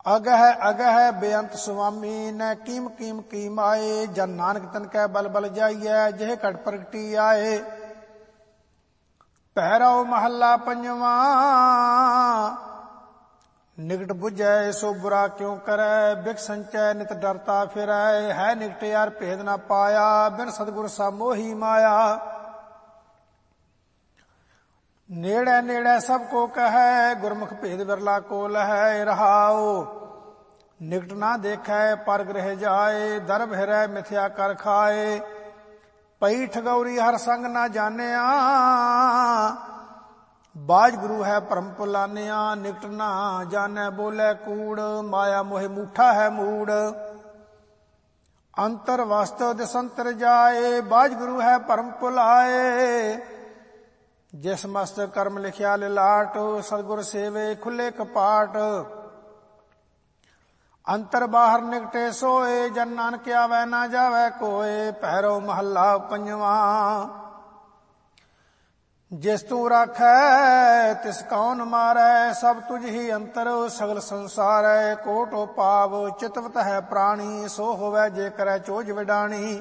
ਅਗਹ ਅਗਹ ਬੇਅੰਤ ਸੁਆਮੀ ਨੈ ਕੀਮ ਕੀਮ ਕੀਮ ਆਏ। ਜਨ ਨਾਨਕ ਤਨ ਕੈ ਬਲ ਬਲ ਜਾਈਐ ਜਿਹ ਘਟ ਪ੍ਰਗਟੀ ਆਏ। ਪਹਿਰਾਓ ਮਹੱਲਾ ਪੰਜਵਾਂ। ਨਿਕਟ ਬੁਝੈ ਸੋ ਬੁਰਾ ਕਿਉ ਕਰੈ। ਬਿਖ ਸੰਚੈ ਨਿਤ ਡਰਤਾ ਫਿਰੈ। ਹੈ ਨਿਕਟ ਯਾਰ ਭੇਦ ਨਾ ਪਾਇਆ। ਬਿਨ ਸਤਿਗੁਰ ਸਾ ਮੋਹੀ ਮਾਇਆ। ਨੇੜੇ ਨੇੜੇ ਸਭ ਕੋ ਕਹੈ। ਗੁਰਮੁਖ ਭੇਦ ਵਿਰਲਾ ਕੋ ਲਹੈ। ਰਹਾਉ ਨਿਕਟ ਨਾ ਦੇਖੈ ਪਰ ਗ੍ਰਹਿ ਜਾਏ। ਦਰ ਭਿਰੈ ਮਿਥਿਆ ਕਰ ਖਾਏ। ਪਈ ਠਗੌਰੀ ਹਰ ਸੰਗ ਨਾ ਜਾਣਿਆ। ਬਾਜ ਗੁਰੂ ਹੈ ਭਰਮ ਭੁਲਾਨਿਆ। ਨਿਕਟ ਨਾ ਜਾਣੈ ਬੋਲੇ ਕੂੜ। ਮਾਇਆ ਮੋਹਿ ਮੂਠਾ ਹੈ ਮੂੜ। ਅੰਤਰ ਵਸਤੁ ਦਿਸੰਤਰ ਜਾਏ। ਬਾਜ ਗੁਰੂ ਹੈ ਭਰਮ ਭੁਲਾਏ। ਜਿਸ ਮਸਤਕ ਕਰਮ ਲਿਖਿਆ ਲਿਲਾਟ। ਸਤਿਗੁਰ ਸੇਵੇ ਖੁੱਲੇ ਕਪਾਟ। ਅੰਤਰ ਬਾਹਰ ਨਿਕਟੇ ਸੋਏ। ਜਨ ਨਾਨਕ ਆਵੈ ਨਾ ਜਾਵੈ ਕੋਏ। ਪਹਿਰੋ ਮਹੱਲਾ ਪੰਜਵਾਂ। ਜਿਸ ਤੂੰ ਰਾਖੈ ਤਿਸ ਕੌਣ ਮਾਰੈ। ਸਭ ਤੁਝ ਹੀ ਅੰਤਰ ਸਗਲ ਸੰਸਾਰੈ। ਕੋਟੋ ਪਾਵ ਚਿਤਵਤ ਹੈ ਪ੍ਰਾਣੀ। ਸੋ ਹੋਵੈ ਜੇ ਕਰੈ ਚੋਜ ਵਿਡਾਣੀ।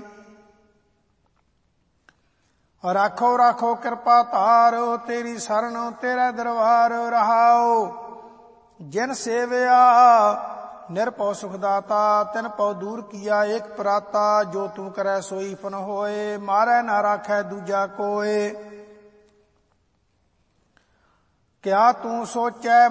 ਰਾਖੋ ਰਾਖੋ ਕਿਰਪਾ ਧਾਰ। ਤੇਰੀ ਸਰਣ ਤੇਰਾ ਦਰਬਾਰ। ਰਹਾਉ ਜਿਨ ਸੇਵਿਆ ਨਿਰਭਉ ਸੁਖ ਦਾਤਾ। ਤਿਨ ਪਉ ਦੂਰ ਕੀਆ ਏਕ ਪ੍ਰਾਤਾ। ਜੋ ਤੂੰ ਕਰੈ ਸੋਈ ਫਨ ਹੋਏ। ਮਾਰੈ ਨਾ ਰਾਖੈ ਦੂਜਾ ਕੋਏ। ਕਿਆ ਤੂੰ ਸੋਚੈ